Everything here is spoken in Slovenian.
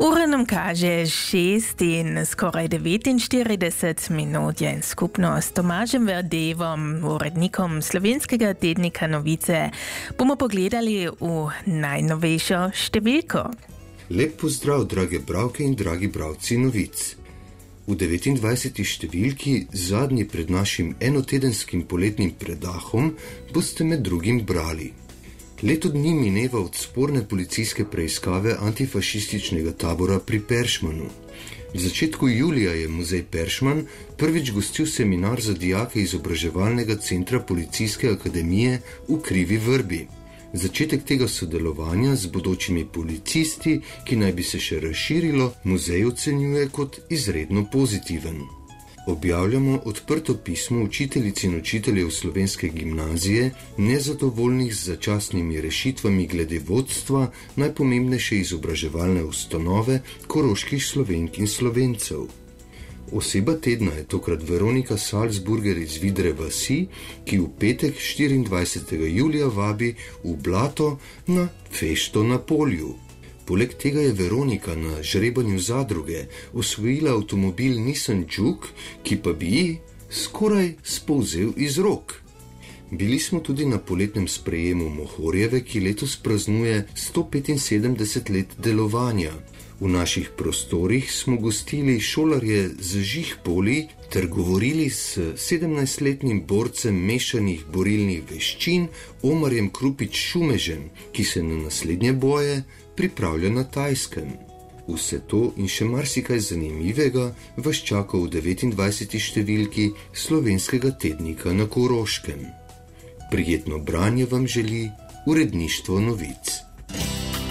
Ura nam kaže 6 in skoraj 49 minut je skupno s Tomažem Verdevom, urednikom slovenskega tednika Novice, bomo pogledali v najnovejšo številko. Lep pozdrav, drage bralke in dragi bralci Novic. V 29. številki, zadnji pred našim enotedenskim poletnim predahom, boste med drugim brali. Leto dni mineva od sporne policijske preiskave antifašističnega tabora pri Peršmanu. V začetku julija je muzej Peršman prvič gostil seminar za dijake izobraževalnega centra Policijske akademije v Krivi Vrbi. Začetek tega sodelovanja z bodočimi policisti, ki naj bi se še razširilo, muzej ocenjuje kot izredno pozitiven. Objavljamo odprto pismo učiteljici in učiteljev slovenske gimnazije, nezadovoljnih z začasnimi rešitvami glede vodstva najpomembnejše izobraževalne ustanove koroških Slovenk in Slovencev. Oseba tedna je tokrat Veronika Salzburger iz Vidre vasi, ki v petek 24. julija vabi v Blato na fešto na polju. Poleg tega je Veronika na žrebanju zadruge osvojila avtomobil Nissan Juke, ki pa bi ji skoraj spolzel iz rok. Bili smo tudi na poletnem sprejemu Mohorjeve, ki letos praznuje 175 let delovanja. V naših prostorih smo gostili šolarje z Žihpoli ter govorili s 17-letnim borcem mešanih borilnih veščin Omarjem Krupič Šumežem, ki se na naslednje boje pripravlja na Tajskem. Vse to in še marsikaj zanimivega vas čaka v 29. številki slovenskega tednika na Koroškem. Prijetno branje vam želi uredništvo Novic.